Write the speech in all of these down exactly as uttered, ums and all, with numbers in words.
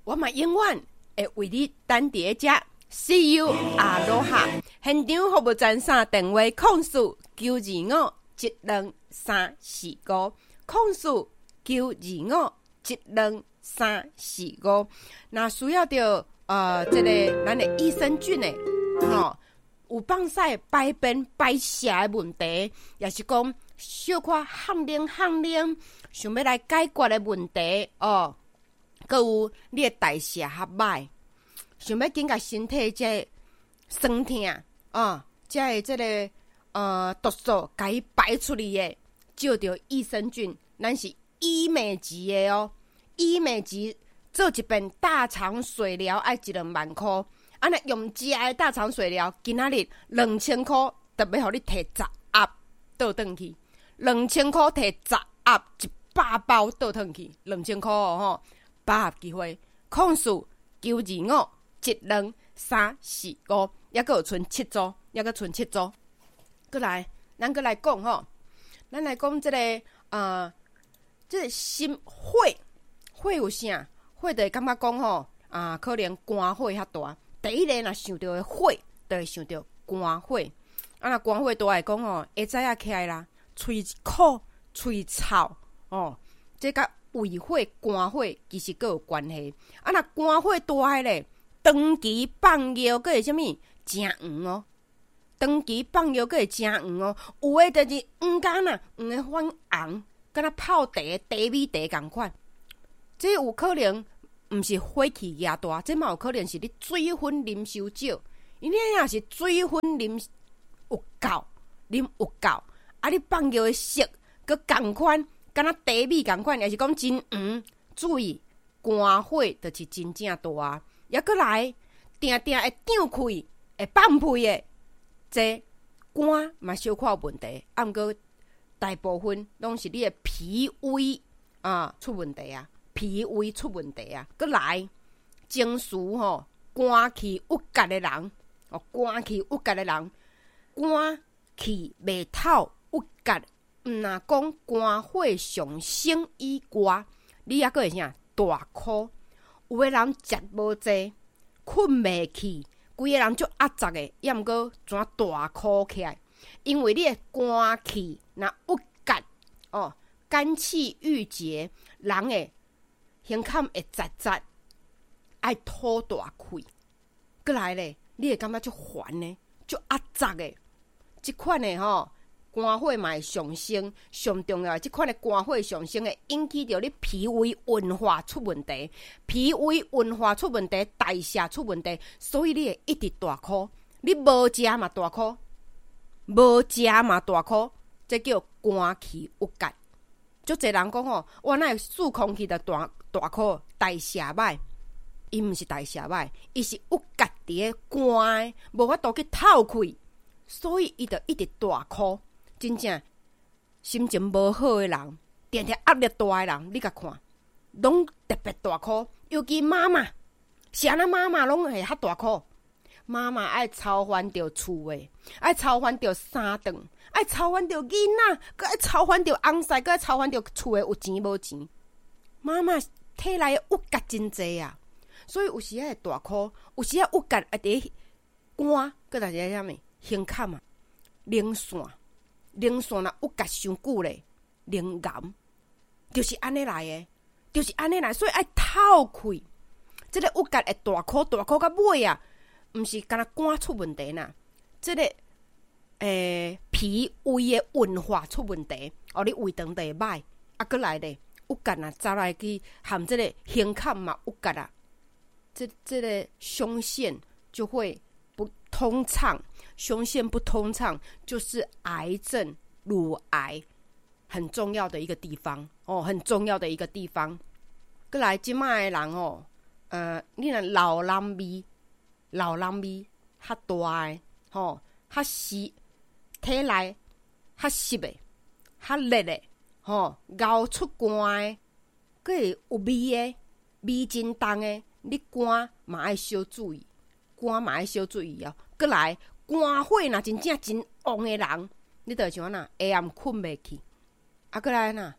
我嘛永远会为你等伫遮。See you， 阿罗哈。现场服务专线电话：空数九二五一两三四五，空数九二五一两三四五。那需要着呃，这个咱的益生菌的，吼、哦，有放屎、排便、排泄的问题，也是讲小可汗淋汗淋，想要来解决的问题哦。搁有你的代谢较歹。想要紧甲身体这酸痛啊，才会这个呃毒素甲伊排出去的，照着益生菌，咱是医美级的哦。医美级做一遍大肠水疗要一两万块，啊那用食的大肠水疗，今仔日两千块，特别互你摕十盒倒转去，两千块摕十盒一百包倒转去，两千块哦吼，把握机会，控数九二五。一两三四五，还阁有剩七组，还阁剩七组。过来，咱过来讲吼，咱来讲即、这个呃，即、这个心火，火有啥？火就会感觉讲吼啊，可能肝火较大。第一个若想到的火，就会想到肝火。啊，若肝火大来讲吼，会知影起来啦，喙苦、喙臭哦，这甲胃火、肝火其实阁有关系。啊，若肝火大个咧。长期放药，佫会啥物真黄哦？长期放药佫会真黄哦。有诶就是黄干啊，黄诶反红，敢若泡茶、茶米茶共款。这有可能毋是火气压大，这嘛有可能是你水分啉伤少。因为你若是水分啉有够，啉有够，啊，你放药诶色佫共款，敢若茶米共款，也是讲真黄。注意，肝火就是真正大。也搁来，定定会张开，会放屁的，这肝嘛小可有问题。啊，毋过大部分拢是你的脾胃啊出问题啊，脾胃出问题啊。搁来，情绪吼，肝气郁结的人，哦，肝气郁结的人，肝气未透郁结，毋若讲肝火上升以外，你还搁会啥大哭。有个人食无济，困袂去，规个人足压榨的，也毋过怎大哭起来？因为你的肝气若郁结哦，肝气郁结，人的胸坎会窒窒，爱吐大气。过来咧，你会感觉足烦呢，足压榨的。即款的吼。肝火嘛会上升，上重要的即款的肝火上升的，引起着你脾胃运化出问题，脾胃运化出问题，代谢出问题，所以你会一直大哭。你无食嘛大哭，无食嘛大哭，这叫肝气郁结。足侪人讲吼，我哪会数空气的大大哭，代谢歹，伊毋是代谢歹，伊是郁结伫个肝的，无法度去透开，所以伊就一直大哭。真正心情无好的人，定定压力大的人，你甲看，拢特别大哭。尤其妈妈，是安那妈妈拢会较大哭。妈妈爱操烦着厝的，爱操烦着三顿，爱操烦着囡仔，佮爱操烦着翁婿，佮爱操烦着厝的有钱无钱。妈妈体内的郁结真济啊，所以有时会大哭，有时啊郁结啊伫肝，佮大家啥物胸坎啊，冷线。凝线若郁结伤久咧，凝癌就是安尼来诶，就是安尼来，所以爱透开。即、这个郁结会大哭大哭到尾啊，毋是干那肝出问题呐，即、这个诶、欸、脾胃诶运化出问题，哦，你胃肠地歹，啊，搁来咧郁结啊，走来去含即个胸坎嘛郁结啊，这这个胸腺就会不通畅。胸腺不通畅就是癌症、乳癌很重要的一个地方哦，很重要的一个地方。过来，即卖的人哦，呃，你若老人味、老人味较大的，吼、哦，较湿，体内较湿的、较热的，吼、哦，熬出肝的，佮会有味的、味真重的，你肝嘛爱小注意，肝嘛爱小注意哦。过来。肝火若真正真旺的人，你就像那下暗困袂去，啊，过来呐，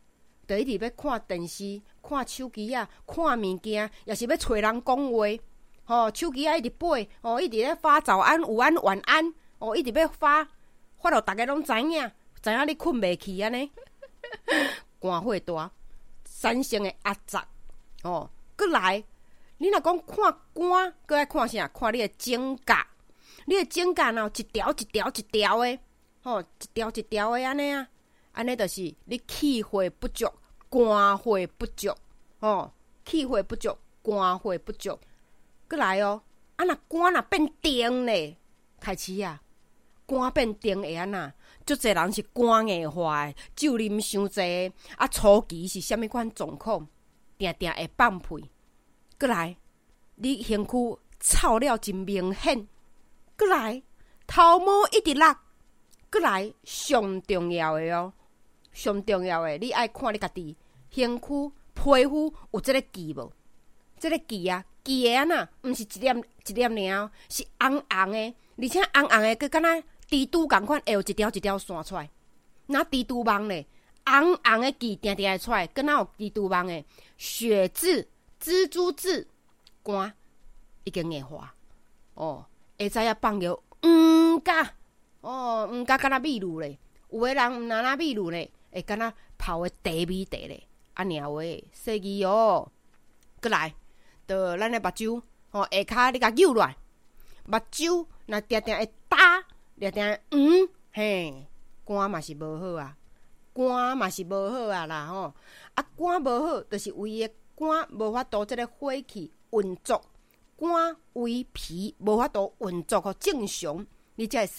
就一直要看电视、看手机啊、看物件，也是要找人讲话。吼、哦，手机啊一直飞，哦，一直咧发早安、午安、晚安，哦，一直要发，发到大家拢知影，知影你困袂去安尼。肝火大，产生的压榨，哦，过来，你若讲看肝，搁爱看啥？看你的指甲，你的指甲若一条一条一条的，吼、哦，一条一条的安尼啊，安尼就是你气血不足，肝血不足，哦，气血不足，肝血不足。过来哦，啊若肝若变重咧，开始啊，肝变重会安那？足侪人是肝硬化的，酒啉伤济，啊初期是啥物款状况？定定会放屁。过来，你身躯臭了真明显。过来，头毛一直落。过来，上重要的哦，上重要的，你爱看你家己身躯皮肤有即个痣无？即个痣啊，痣的安那，毋是一粒一粒尔，是红红的，而且红红的，佮敢若蜘蛛共款，会有一条一条线出来。那蜘蛛网咧，红红的痣定定会出来，敢若有蜘蛛网的血痣、蜘蛛痣，肝已经硬化。哦，会知影放尿黄甲，哦，黄甲敢若秘鲁咧，有的人毋若那秘鲁咧，会敢若泡的茶米茶咧，安尔话细字哦。过来。就咱的目睭，吼、哦、下骹你甲扭落来，目睭若定定会焦，定定会黄，嘿，肝嘛是无好啊，肝嘛是无好啊啦吼，啊肝无好，就是为伊的肝无法度即个火气运作，肝胃脾无法度运作吼正常，你才会